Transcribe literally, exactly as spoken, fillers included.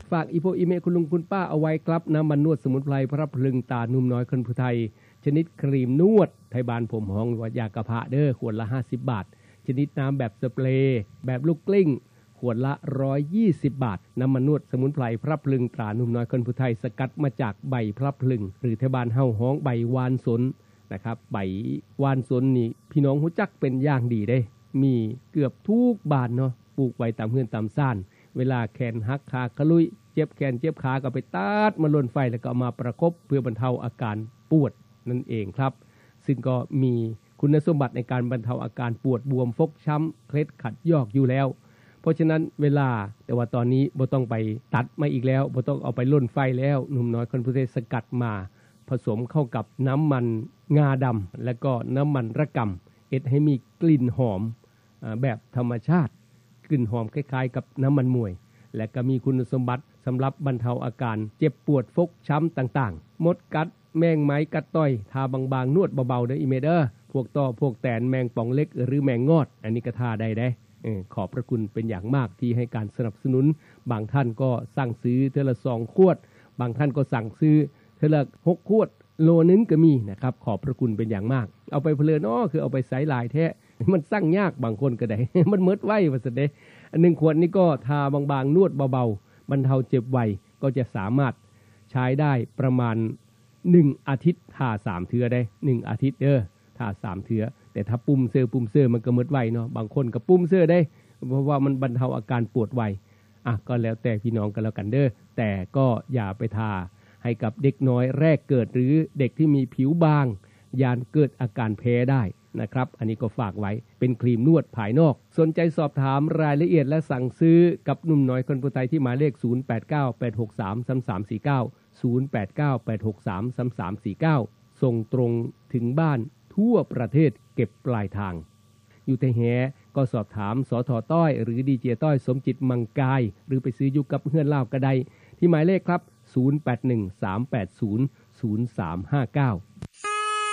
ฝากอีโพอีเมคุณลุงคุณป้าเอาไว้ครับน้ำมันนวดสมุนไพรพระพลึงตานุ่มน้อยคนผู้ไทยชนิดครีมนวดไทยบ้านผมห้องว่ายากระเพาะเด้อขวดละห้าสิบบาทชนิดน้ำแบบสเปรย์แบบลูกกลิ้งขวดละหนึ่งร้อยยี่สิบบาทน้ำมันนวดสมุนไพรพระพลึงตรานุ่มน้อยคนผู้ไทยสกัดมาจากใบพระพลึงหรือไทยบ้านเฮาฮ้องใบวานสนนะครับใบวานสนนี่พี่น้องรู้จักเป็นอย่างดีเด้มีเกือบทุกบ้านเนาะปลูกไว้ตามเฮือนตามซ่านเวลาแขนหักขากระลุยเจ็บแขนเจ็บขาก็ไปตัดมาลนไฟแล้วก็เอามาประคบเพื่อบรรเทาอาการปวดนั่นเองครับซึ่งก็มีคุณสมบัติในการบรรเทาอาการปวดบวมฟกช้ำเคล็ดขัดยอกอยู่แล้วเพราะฉะนั้นเวลาแต่ว่าตอนนี้บ่ต้องไปตัดมาอีกแล้วบ่ต้องเอาไปลนไฟแล้วหนุ่มน้อยคนผู้ไทยสกัดมาผสมเข้ากับน้ำมันงาดำและก็น้ำมันระกำเอ็ดให้มีกลิ่นหอมแบบธรรมชาติกลิ่นหอมคล้ายๆกับน้ำมันมวยและก็มีคุณสมบัติสำหรับบรรเทาอาการเจ็บปวดฟกช้ำต่างๆมดกัดแมงไม้กัดต่อยทาบางๆนวดเบาๆเด้ออีเมเดอร์พวกต่อพวกแตนแมงป่องเล็กหรือแมงงอดอันนี้ก็ทาได้ได้ขอบพระคุณเป็นอย่างมากที่ให้การสนับสนุนบางท่านก็สั่งซื้อเทอละสองขวดบางท่านก็สั่งซื้อเทอละหกขวดโลนึงก็มีนะครับขอบพระคุณเป็นอย่างมากเอาไปเพลินอ้อคือเอาไปใส่ลายแท้มันสั่งยากบางคนก็ได้ มันเมิดไว้ว่าซั่นเด้อันหนึ่งขวดนี้ก็ทาบางๆนวดเบาๆบรรเทาเจ็บไวก็จะสามารถใช้ได้ประมาณหนึ่งอาทิตย์ทาสามเทื่อได้หนึ่งอาทิตย์เด้อทาสามเทื่อแต่ถ้าปุ่มเสื้อปุ่มเสื้อมันก็เมิดไวเนาะบางคนก็ปุ่มเสื้อได้เพราะว่ามันบรรเทาอาการปวดไวอ่ะก็แล้วแต่พี่น้องกันแล้วกันเด้อแต่ก็อย่าไปทาให้กับเด็กน้อยแรกเกิดหรือเด็กที่มีผิวบางยานเกิดอาการแพ้ได้นะครับอันนี้ก็ฝากไว้เป็นครีมนวดภายนอกสนใจสอบถามรายละเอียดและสั่งซื้อกับหนุ่มน้อยคนผู้ไทยที่หมายเลขศูนย์ แปด เก้า แปด หก สาม สาม สาม สี่ เก้า ศูนย์ แปด เก้า แปด หก สาม สาม สาม สี่ เก้าส่งตรงถึงบ้านทั่วประเทศเก็บปลายทางอยู่แต่แหก็สอบถามสท.ต้อยหรือดีเจต้อยสมจิตมังกายหรือไปซื้ออยู่กับเฮือนลาวก็ได้ที่หมายเลขครับศูนย์ แปด หนึ่ง สาม แปด ศูนย์ ศูนย์ สาม ห้า เก้า